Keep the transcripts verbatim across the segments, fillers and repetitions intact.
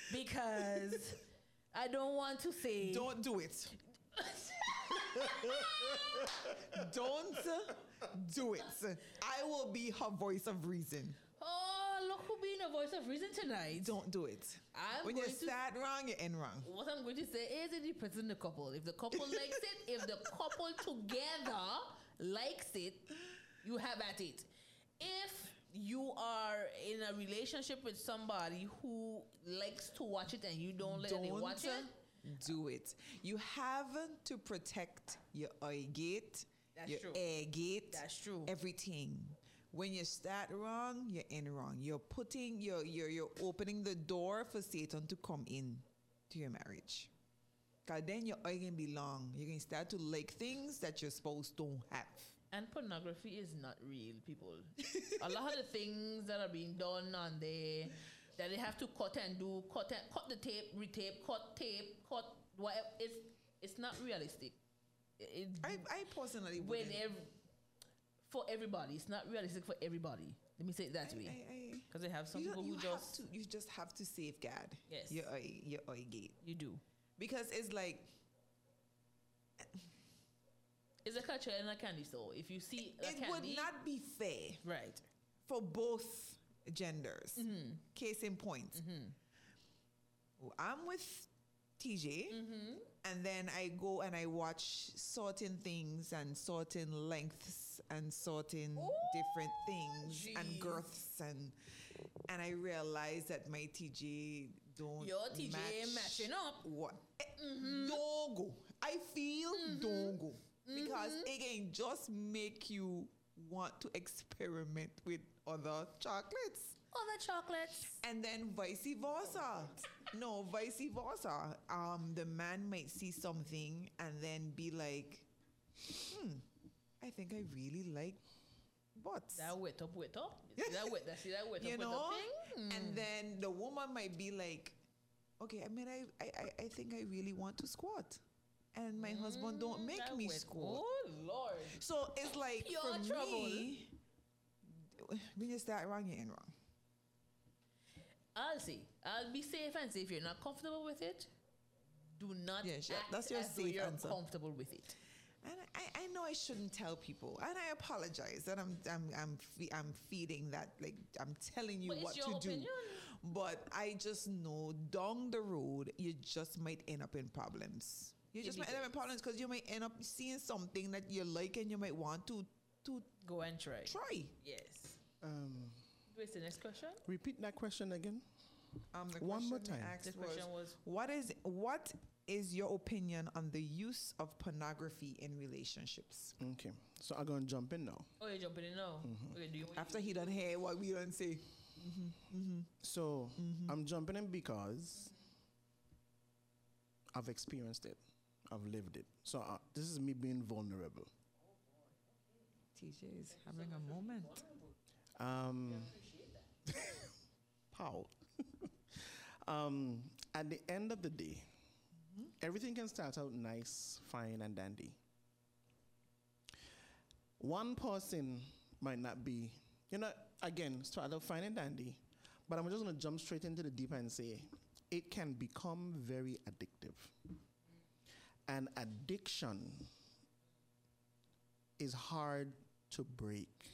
because I don't want to say. Don't do it. Don't do it. I will be her voice of reason. Oh, look who being a voice of reason tonight. Don't do it. I'm when you going to- start wrong, you end wrong. What I'm going to say is it depends on the couple. If the couple likes it, if the couple together likes it, you have at it. If you are in a relationship with somebody who likes to watch it and you don't let them watch it, do it. You have to protect your eye gate, That's your true. air gate. That's true. Everything. When you start wrong, you're in wrong. You're putting, you're, you're, you're opening the door for Satan to come in to your marriage. Because then your eye can be long. You can start to like things that you're supposed to have. and pornography is not real, people. A lot of the things that are being done on there that they have to cut and do, cut and cut the tape, retape, cut tape, cut whatever. It's it's not realistic. It, I, I personally when wouldn't. ev- for everybody, it's not realistic for everybody. Let me say it that I- way, I- I- because they have some you people don't- who you just have to, you just have to safeguard Yes. your eye, your eye gate. you do. Because it's like, It's a catcher and a candy store. If you see a it candy, would not be fair right. for both genders. Mm-hmm. Case in point. I'm with T J, Mm-hmm. and then I go and I watch certain things and certain lengths and certain Ooh, different things jeez. and girths, and and I realize that my T J don't Your T J match matching up. what eh, don't go. I feel don't go because it can just make you want to experiment with other chocolates. Other chocolates. And then vice versa. No, vice versa. Um, the man might see something and then be like, hmm, I think I really like butts. That wet up, wet up. You see that wet, that see that wet You up, know? wet up thing? And then the woman might be like, okay, I mean, I, I, I- I think I really want to squat. And my husband don't make That me wet- squat. Oh Lord. So it's like, Pure for trouble. me, when you start wrong, you're in wrong. I'll see. I'll be safe and say if you're not comfortable with it, do not Yeah, sure. act That's your as though safe you're answer. comfortable with it. And I, I know I shouldn't tell people, and I apologize that I'm I'm I'm fe- I'm feeding that, like I'm telling you But it's what your to opinion. do. But I just know down the road you just might end up in problems. You just It might end up in depends. problems because you might end up seeing something that you like and you might want to to Go and try. try. Yes. Um, What's the next question? repeat that question again. Um, the One more question they time. asked The question was- what is what is your opinion on the use of pornography in relationships? Okay, so I'm gonna jump in now. Oh, you're jumping in now. Mm-hmm. Okay, do you After he done hear what we done say. So I'm jumping in because I've experienced it, I've lived it. So uh, this is me being vulnerable. T J is having a moment. Um, pow. um, at the end of the day, everything can start out nice, fine, and dandy. One person might not be, you know, again, start out fine and dandy, but I'm just going to jump straight into the deep and say it can become very addictive. And addiction is hard to break.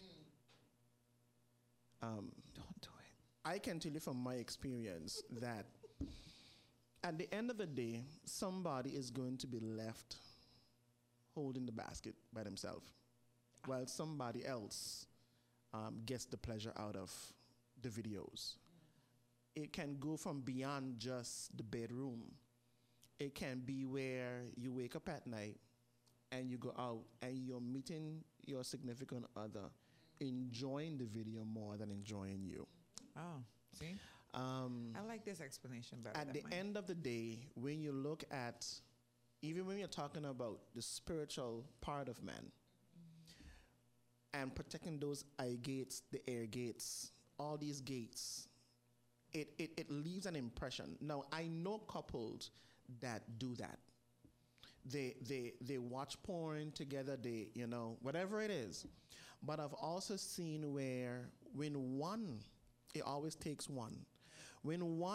Um, Don't do it. I can tell you from my experience that at the end of the day, somebody is going to be left holding the basket by themselves, while somebody else um, gets the pleasure out of the videos. It can go from beyond just the bedroom. It can be where you wake up at night and you go out and you're meeting your significant other, enjoying the video more than enjoying you. Oh, see? Um, I like this explanation better. at than the mine. end of the day, when you look at, even when you're talking about the spiritual part of man and protecting those eye gates, the air gates, all these gates, it, it, it leaves an impression. Now, I know couples that do that. They, they, they watch porn together, they, you know, whatever it is. But I've also seen where when one, it always takes one. When one